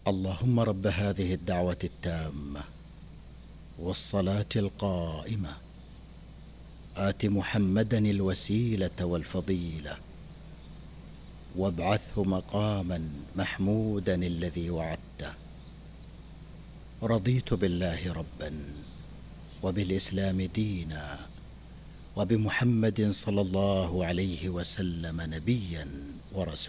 اللهم رب هذه الدعوة التامة والصلاة القائمة آت محمدا الوسيلة والفضيلة وابعثه مقاما محمودا الذي وعدته. رضيت بالله ربا وبالإسلام دينا وبمحمد صلى الله عليه وسلم نبيا ورسولا.